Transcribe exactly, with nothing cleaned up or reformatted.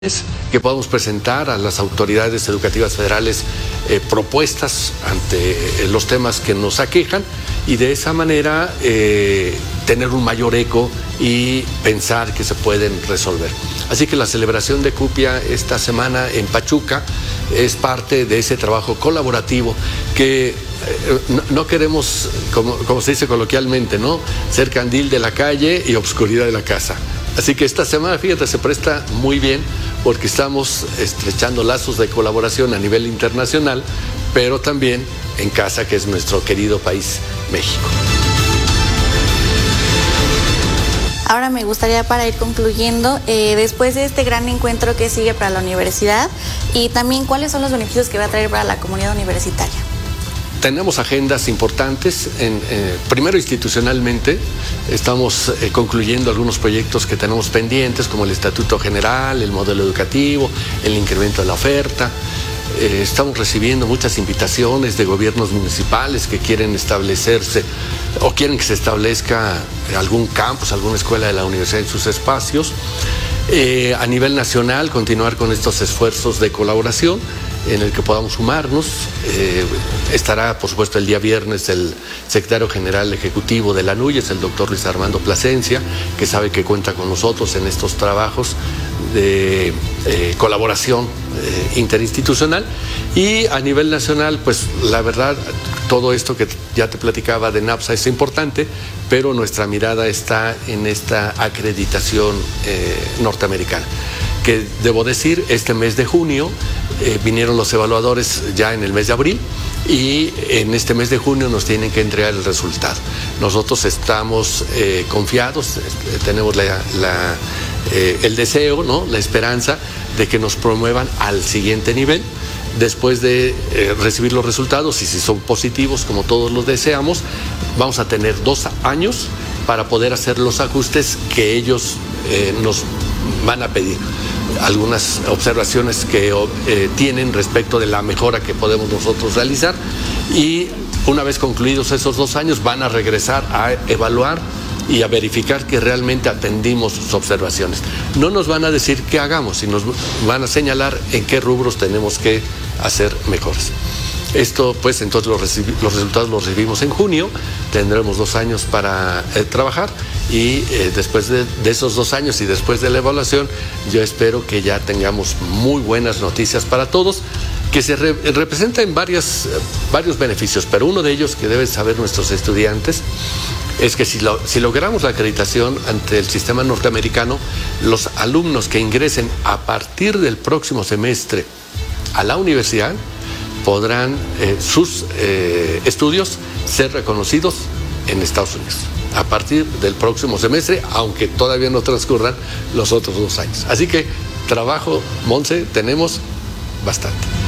que podamos presentar a las autoridades educativas federales eh, propuestas ante eh, los temas que nos aquejan y de esa manera eh, tener un mayor eco y pensar que se pueden resolver. Así que la celebración de CUPIA esta semana en Pachuca es parte de ese trabajo colaborativo que eh, no, no queremos, como, como se dice coloquialmente, ¿no?, ser candil de la calle y obscuridad de la casa. Así que esta semana, fíjate, se presta muy bien porque estamos estrechando lazos de colaboración a nivel internacional, pero también en casa, que es nuestro querido país, México. Ahora me gustaría, para ir concluyendo, eh, después de este gran encuentro que sigue para la universidad, y también cuáles son los beneficios que va a traer para la comunidad universitaria. Tenemos agendas importantes, en, eh, primero institucionalmente, estamos eh, concluyendo algunos proyectos que tenemos pendientes, como el Estatuto General, el modelo educativo, el incremento de la oferta. Eh, estamos recibiendo muchas invitaciones de gobiernos municipales que quieren establecerse o quieren que se establezca algún campus, alguna escuela de la universidad en sus espacios. Eh, a nivel nacional, continuar con estos esfuerzos de colaboración en el que podamos sumarnos. Eh, estará, por supuesto, el día viernes el secretario general ejecutivo de la NUYES, el doctor Luis Armando Plasencia, que sabe que cuenta con nosotros en estos trabajos de eh, colaboración eh, interinstitucional. Y a nivel nacional, pues la verdad, todo esto que ya te platicaba de NAPSA es importante, pero nuestra mirada está en esta acreditación eh, norteamericana, que debo decir, este mes de junio eh, vinieron los evaluadores ya en el mes de abril y en este mes de junio nos tienen que entregar el resultado. Nosotros estamos eh, confiados, eh, tenemos la, la, eh, el deseo, ¿no?, la esperanza de que nos promuevan al siguiente nivel. Después de eh, recibir los resultados, y si son positivos, como todos los deseamos, vamos a tener dos años para poder hacer los ajustes que ellos eh, nos van a pedir. Algunas observaciones que eh, tienen respecto de la mejora que podemos nosotros realizar, y una vez concluidos esos dos años van a regresar a evaluar y a verificar que realmente atendimos sus observaciones. No nos van a decir qué hagamos, sino nos van a señalar en qué rubros tenemos que hacer mejoras. Esto, pues, entonces los, los resultados los recibimos en junio, tendremos dos años para eh, trabajar y eh, después de, de esos dos años y después de la evaluación, yo espero que ya tengamos muy buenas noticias para todos, que se re, representan varias, varios beneficios, pero uno de ellos que deben saber nuestros estudiantes es que si, lo, si logramos la acreditación ante el sistema norteamericano, los alumnos que ingresen a partir del próximo semestre a la universidad podrán eh, sus eh, estudios ser reconocidos en Estados Unidos a partir del próximo semestre, aunque todavía no transcurran los otros dos años. Así que trabajo, Monse, tenemos bastante.